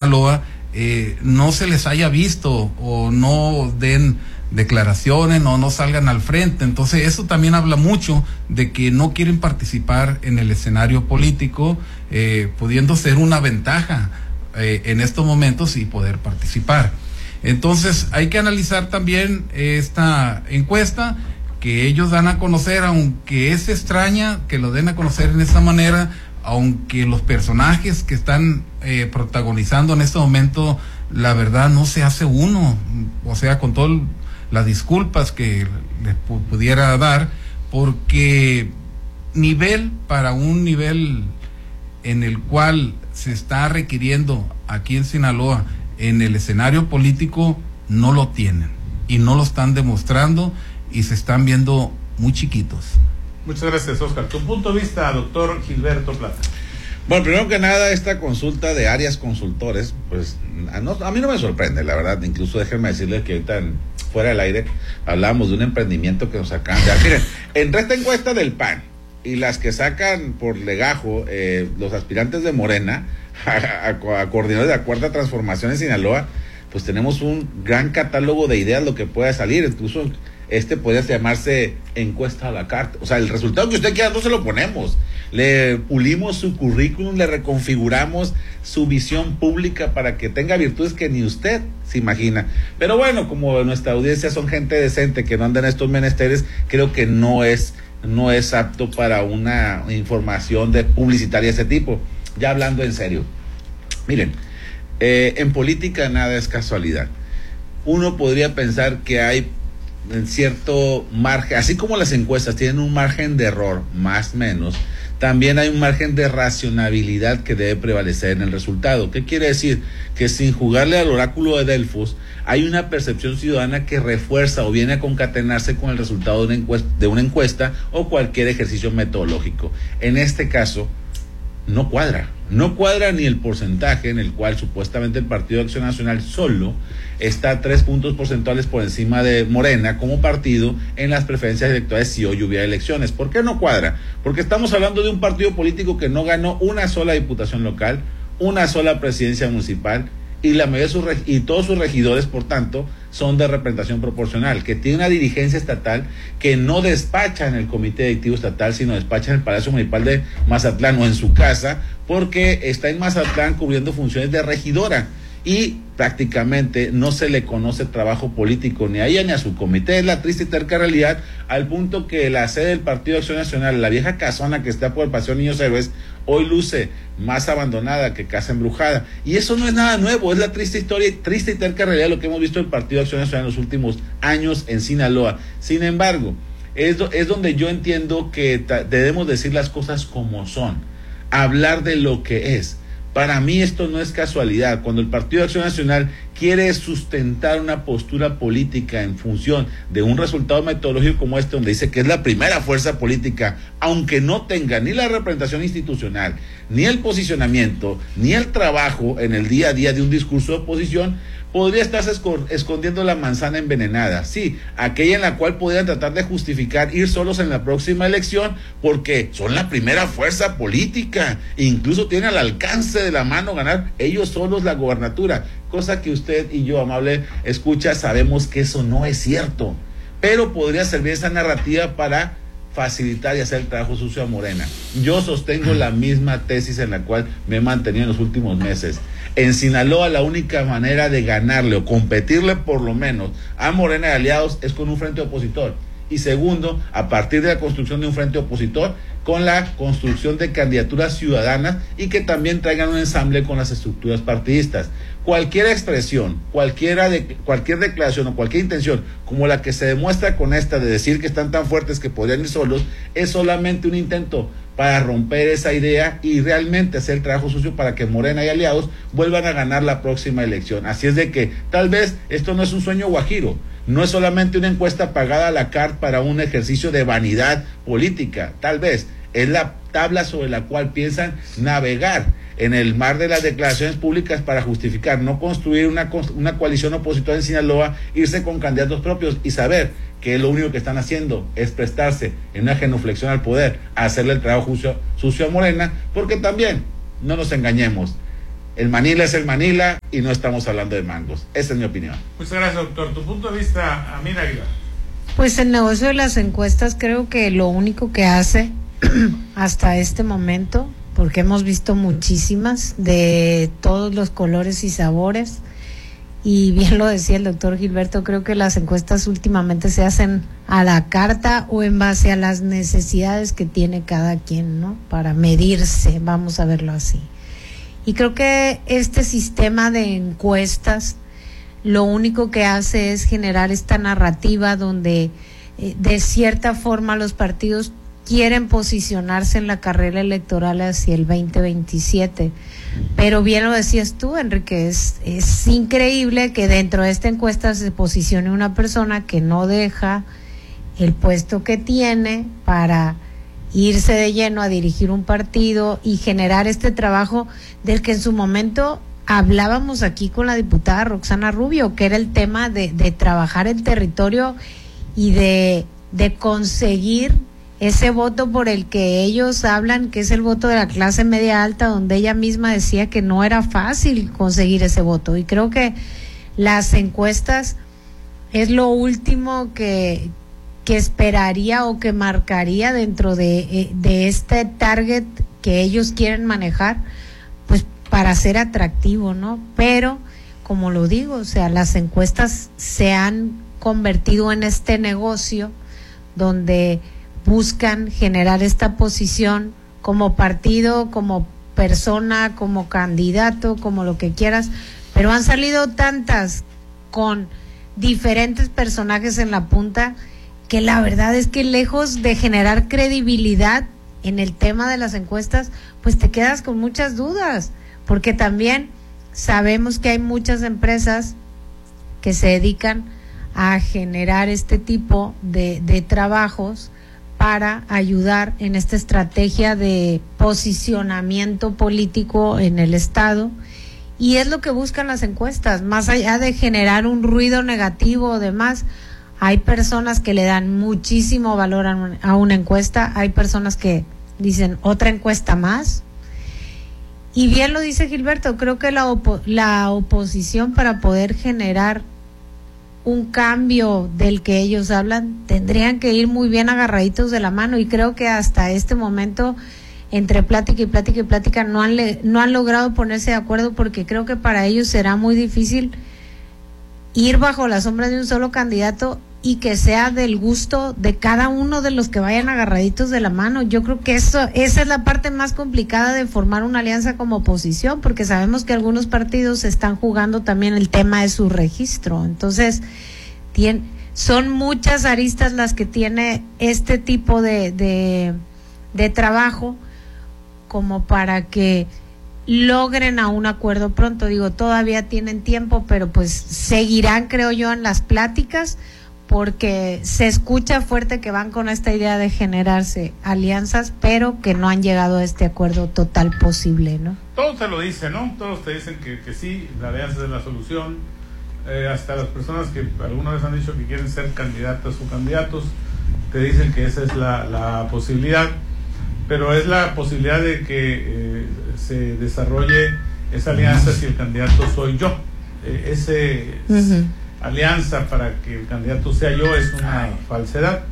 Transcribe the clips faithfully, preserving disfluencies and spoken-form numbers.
Sinaloa eh, no se les haya visto o no den declaraciones, no, no salgan al frente. Entonces eso también habla mucho de que no quieren participar en el escenario político, eh, pudiendo ser una ventaja eh, en estos momentos y poder participar. Entonces hay que analizar también esta encuesta que ellos dan a conocer, aunque es extraña que lo den a conocer en esta manera, aunque los personajes que están eh, protagonizando en este momento, la verdad no se hace uno, o sea, con todas las disculpas que les pu- pudiera dar, porque nivel para un nivel en el cual se está requiriendo aquí en Sinaloa, en el escenario político, no lo tienen, y no lo están demostrando, y se están viendo muy chiquitos. Muchas gracias, Oscar. Tu punto de vista, doctor Gilberto Plata. Bueno, primero que nada, esta consulta de Arias Consultores, pues a, no, a mí no me sorprende, la verdad. Incluso déjenme decirles que ahorita en, fuera del aire hablamos de un emprendimiento que nos acaban de dar. Miren, entre esta encuesta del P A N y las que sacan por legajo eh, los aspirantes de Morena a, a, a coordinadores de la Cuarta Transformación en Sinaloa, pues tenemos un gran catálogo de ideas lo que pueda salir. Incluso este podría llamarse encuesta a la carta. O sea, el resultado que usted quiera no se lo ponemos. Le pulimos su currículum, le reconfiguramos su visión pública para que tenga virtudes que ni usted se imagina. Pero bueno, como nuestra audiencia son gente decente que no anda en estos menesteres, creo que no es, no es apto para una información de publicitaria de ese tipo. Ya hablando en serio. Miren, eh, en política nada es casualidad. Uno podría pensar que hay en cierto margen, así como las encuestas tienen un margen de error, más o menos, también hay un margen de racionalidad que debe prevalecer en el resultado. ¿Qué quiere decir? Que sin jugarle al oráculo de Delfos, hay una percepción ciudadana que refuerza o viene a concatenarse con el resultado de una encuesta, de una encuesta o cualquier ejercicio metodológico. En este caso, no cuadra. No cuadra ni el porcentaje en el cual supuestamente el Partido de Acción Nacional solo está tres puntos porcentuales por encima de Morena como partido en las preferencias electorales si hoy hubiera elecciones. ¿Por qué no cuadra? Porque estamos hablando de un partido político que no ganó una sola diputación local, una sola presidencia municipal, y la mayoría de sus reg- y todos sus regidores, por tanto, son de representación proporcional, que tiene una dirigencia estatal que no despacha en el comité directivo estatal, sino despacha en el Palacio Municipal de Mazatlán o en su casa, porque está en Mazatlán cubriendo funciones de regidora y prácticamente no se le conoce trabajo político ni a ella ni a su comité. Es la triste y terca realidad, al punto que la sede del Partido de Acción Nacional, la vieja casona que está por el Paseo Niños Héroes, hoy luce más abandonada que casa embrujada. Y eso no es nada nuevo, es la triste historia y triste y terca realidad de lo que hemos visto del Partido de Acción Nacional en los últimos años en Sinaloa. Sin embargo, es, do, es donde yo entiendo que ta, debemos decir las cosas como son, hablar de lo que es. Para mí esto no es casualidad. Cuando el Partido de Acción Nacional quiere sustentar una postura política en función de un resultado metodológico como este, donde dice que es la primera fuerza política, aunque no tenga ni la representación institucional, ni el posicionamiento, ni el trabajo en el día a día de un discurso de oposición, podría estarse escondiendo la manzana envenenada, sí, aquella en la cual podrían tratar de justificar ir solos en la próxima elección porque son la primera fuerza política, incluso tienen al alcance de la mano ganar ellos solos la gobernatura, cosa que usted y yo, amable escucha, sabemos que eso no es cierto, pero podría servir esa narrativa para facilitar y hacer el trabajo sucio a Morena. Yo sostengo la misma tesis en la cual me he mantenido en los últimos meses. En Sinaloa la única manera de ganarle o competirle por lo menos a Morena y aliados es con un frente opositor. Y segundo, a partir de la construcción de un frente opositor, con la construcción de candidaturas ciudadanas y que también traigan un ensamble con las estructuras partidistas. Cualquier expresión, cualquiera de, cualquier declaración o cualquier intención, como la que se demuestra con esta de decir que están tan fuertes que podrían ir solos, es solamente un intento para romper esa idea y realmente hacer el trabajo sucio para que Morena y aliados vuelvan a ganar la próxima elección. Así es de que tal vez esto no es un sueño guajiro, no es solamente una encuesta pagada a la carta para un ejercicio de vanidad política, tal vez es la tabla sobre la cual piensan navegar en el mar de las declaraciones públicas para justificar no construir una, una coalición opositora en Sinaloa, irse con candidatos propios y saber que lo único que están haciendo es prestarse en una genuflexión al poder a hacerle el trabajo sucio, sucio a Morena, porque también, no nos engañemos, El Manila es el Manila y no estamos hablando de mangos. Esa es mi opinión. Muchas gracias, doctor. Tu punto de vista, Amir Aguilar. Pues el negocio de las encuestas creo que lo único que hace hasta este momento, porque hemos visto muchísimas de todos los colores y sabores, y bien lo decía el doctor Gilberto, creo que las encuestas últimamente se hacen a la carta o en base a las necesidades que tiene cada quien, ¿no? Para medirse, vamos a verlo así. Y creo que este sistema de encuestas lo único que hace es generar esta narrativa donde eh, de cierta forma los partidos quieren posicionarse en la carrera electoral hacia el veinte veintisiete. Pero bien lo decías tú, Enrique, es, es increíble que dentro de esta encuesta se posicione una persona que no deja el puesto que tiene para irse de lleno a dirigir un partido y generar este trabajo del que en su momento hablábamos aquí con la diputada Roxana Rubio, que era el tema de, de trabajar el territorio y de, de conseguir ese voto por el que ellos hablan, que es el voto de la clase media alta, donde ella misma decía que no era fácil conseguir ese voto. Y creo que las encuestas es lo último que, que esperaría o que marcaría dentro de, de este target que ellos quieren manejar, pues para ser atractivo, ¿no? Pero, como lo digo, o sea, las encuestas se han convertido en este negocio donde buscan generar esta posición como partido, como persona, como candidato, como lo que quieras, pero han salido tantas con diferentes personajes en la punta que la verdad es que lejos de generar credibilidad en el tema de las encuestas, pues te quedas con muchas dudas, porque también sabemos que hay muchas empresas que se dedican a generar este tipo de, de trabajos para ayudar en esta estrategia de posicionamiento político en el Estado, y es lo que buscan las encuestas, más allá de generar un ruido negativo o demás. Hay personas que le dan muchísimo valor a una encuesta, hay personas que dicen otra encuesta más, y bien lo dice Gilberto, creo que la, opo- la oposición para poder generar un cambio del que ellos hablan, tendrían que ir muy bien agarraditos de la mano, y creo que hasta este momento, entre plática y plática y plática, no han, le, no han logrado ponerse de acuerdo, porque creo que para ellos será muy difícil ir bajo la sombra de un solo candidato y que sea del gusto de cada uno de los que vayan agarraditos de la mano. Yo creo que eso, esa es la parte más complicada de formar una alianza como oposición, porque sabemos que algunos partidos están jugando también el tema de su registro. Entonces, tiene, son muchas aristas las que tiene este tipo de, de, de trabajo como para que logren a un acuerdo pronto. Digo, todavía tienen tiempo, pero pues seguirán, creo yo, en las pláticas, porque se escucha fuerte que van con esta idea de generarse alianzas, pero que no han llegado a este acuerdo total posible, ¿no? Todos te lo dicen, ¿no? Todos te dicen que, que sí, la alianza es la solución. Eh, hasta las personas que alguna vez han dicho que quieren ser candidatas o candidatos, te dicen que esa es la, la posibilidad, pero es la posibilidad de que eh, se desarrolle esa alianza si el candidato soy yo. Eh, ese... Uh-huh. alianza para que el candidato sea yo es una falsedad,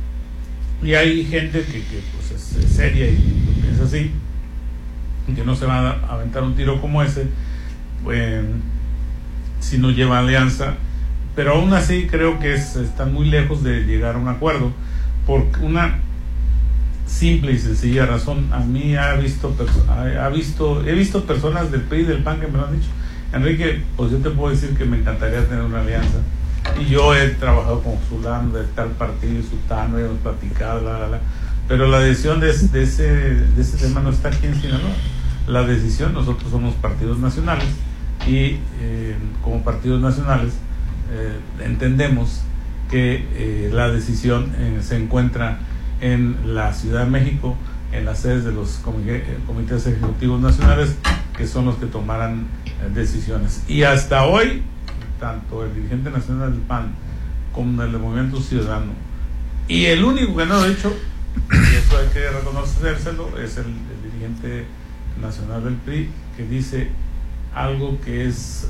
y hay gente que, que pues es, es seria y piensa así, que no se va a aventar un tiro como ese pues, si no lleva alianza, pero aún así creo que es, están muy lejos de llegar a un acuerdo, por una simple y sencilla razón. A mí ha visto, ha, ha visto he visto personas del P R I y del P A N que me lo han dicho: Enrique, pues yo te puedo decir que me encantaría tener una alianza, y yo he trabajado con fulano de tal partido y sultano, hemos platicado, la, la, la, pero la decisión de, de, ese, de ese tema no está aquí en Sinaloa. La decisión, nosotros somos partidos nacionales, y eh, como partidos nacionales eh, entendemos que eh, la decisión eh, se encuentra en la Ciudad de México, en las sedes de los comités, comités ejecutivos nacionales, que son los que tomarán decisiones. Y hasta hoy, tanto el dirigente nacional del P A N como el del Movimiento Ciudadano, y el único que no lo ha hecho, y eso hay que reconocérselo, es el, el dirigente nacional del P R I, que dice algo que es